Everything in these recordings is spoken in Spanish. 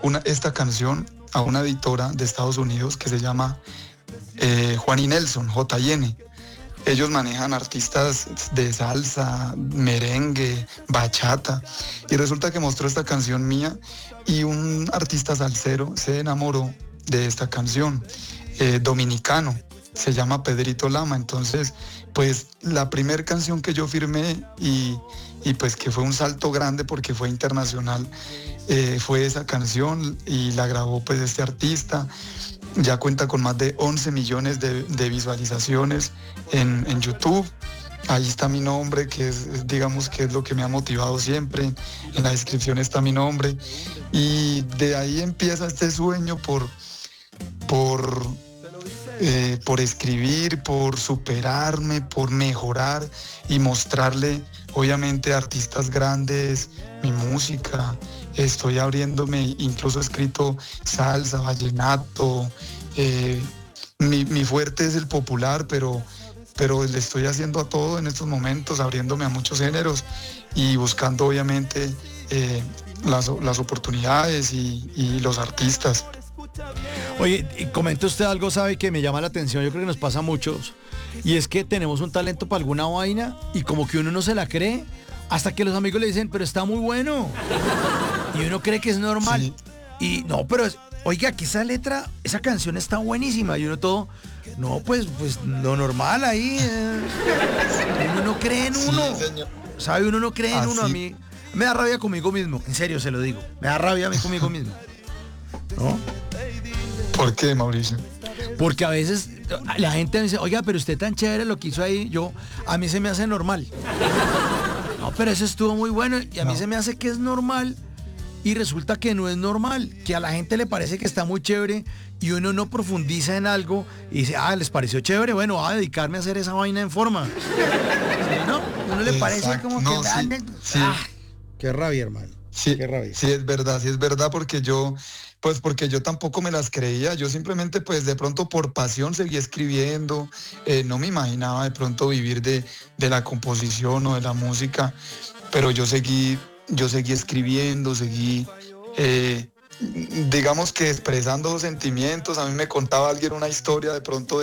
esta canción a una editora de Estados Unidos que se llama Juan y Nelson, J&N. Ellos manejan artistas de salsa, merengue, bachata, y resulta que mostró esta canción mía y un artista salsero se enamoró de esta canción, dominicano, se llama Pedrito Lama. Entonces, pues la primera canción que yo firmé y pues que fue un salto grande porque fue internacional, fue esa canción y la grabó pues este artista. Ya cuenta con más de 11 millones de visualizaciones en YouTube. Ahí está mi nombre, que digamos que es lo que me ha motivado siempre. En la descripción está mi nombre. Y de ahí empieza este sueño por escribir, por superarme, por mejorar y mostrarle, obviamente, a artistas grandes mi música. Estoy abriéndome, incluso he escrito salsa, vallenato. Mi fuerte es el popular, pero le estoy haciendo a todo en estos momentos, abriéndome a muchos géneros y buscando, obviamente, las oportunidades y los artistas. Oye, comenta usted algo, sabe, que me llama la atención, yo creo que nos pasa a muchos, y es que tenemos un talento para alguna vaina y como que uno no se la cree hasta que los amigos le dicen, pero está muy bueno, y uno cree que es normal. Sí. Y no, pero oiga, que esa letra, esa canción está buenísima, y uno todo, no, pues lo normal ahí, uno no cree en uno, sí, ¿sabe? Uno no cree en uno. A mí me da rabia conmigo mismo, en serio se lo digo, me da rabia a mí conmigo mismo, ¿no? ¿Por qué, Mauricio? Porque a veces la gente me dice, oiga, pero usted tan chévere lo que hizo ahí, a mí se me hace normal. No, pero eso estuvo muy bueno y a mí se me hace que es normal y resulta que no es normal, que a la gente le parece que está muy chévere y uno no profundiza en algo y dice, les pareció chévere, bueno, voy a dedicarme a hacer esa vaina en forma. ¿Sí, no? Uno le parece como no, que... Sí. Qué rabia, hermano. Sí, qué rabia. Sí, es verdad, porque yo tampoco me las creía. Yo simplemente, pues, de pronto por pasión seguí escribiendo. No me imaginaba de pronto vivir de la composición o de la música, pero yo seguí escribiendo, digamos que expresando sentimientos. A mí me contaba alguien una historia de pronto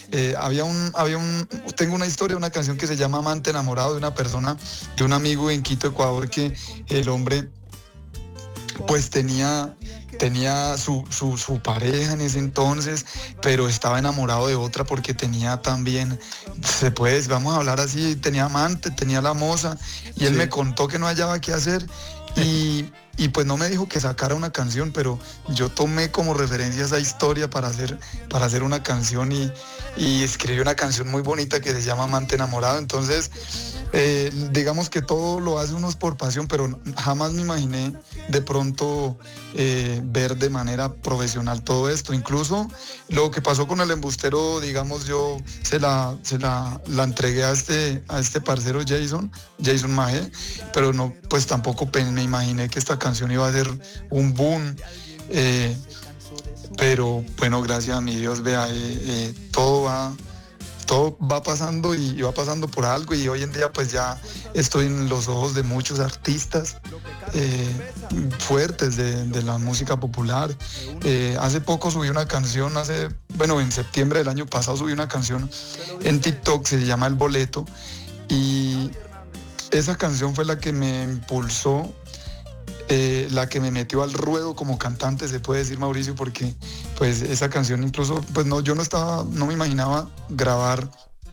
tengo una historia, una canción que se llama Amante enamorado, de una persona, de un amigo en Quito, Ecuador, que el hombre pues tenía su pareja en ese entonces, pero estaba enamorado de otra porque tenía también, vamos a hablar así, tenía amante, tenía la moza, y él me contó que no hallaba qué hacer y pues no me dijo que sacara una canción, pero yo tomé como referencia esa historia para hacer una canción y escribí una canción muy bonita que se llama Amante enamorado. Entonces, digamos que todo lo hace uno por pasión, pero jamás me imaginé de pronto ver de manera profesional todo esto. Incluso lo que pasó con el embustero, digamos, yo se la entregué a este parcero Jason Magé, pero no, pues tampoco me imaginé que esta canción iba a ser un boom. Pero bueno, gracias a mi Dios, vea, todo va pasando y va pasando por algo, y hoy en día pues ya estoy en los ojos de muchos artistas fuertes de la música popular. Hace poco subí una canción, en septiembre del año pasado subí una canción en TikTok, se llama El Boleto, y esa canción fue la que me impulsó, la que me metió al ruedo como cantante, se puede decir, Mauricio, porque pues esa canción incluso, pues yo no me imaginaba grabar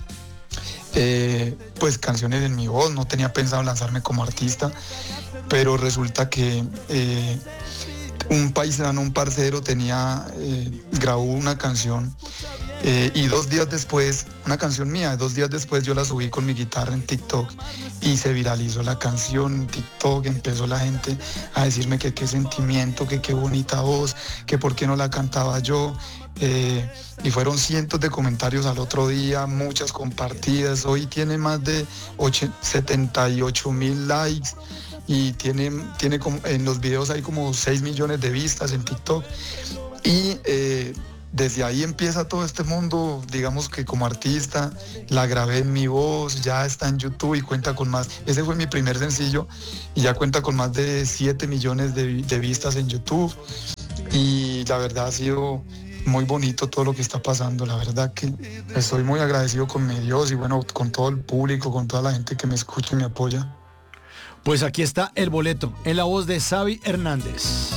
pues canciones en mi voz, no tenía pensado lanzarme como artista, pero resulta que un paisano, un parcero grabó una canción, y 2 días después, una canción mía, 2 días después yo la subí con mi guitarra en TikTok y se viralizó la canción en TikTok. Empezó la gente a decirme que qué sentimiento, que qué bonita voz, que por qué no la cantaba yo. Y fueron cientos de comentarios al otro día, muchas compartidas. Hoy tiene más de 78,000 likes y tiene como, en los videos hay como 6 millones de vistas en TikTok. Y desde ahí empieza todo este mundo, digamos que como artista. La grabé en mi voz, ya está en YouTube y cuenta con más. Ese fue mi primer sencillo y ya cuenta con más de 7 millones de vistas en YouTube. y la verdad ha sido muy bonito todo lo que está pasando. La verdad que estoy muy agradecido con mi Dios y bueno, con todo el público, con toda la gente que me escucha y me apoya. Pues aquí está el boleto, en la voz de Xavi Hernández.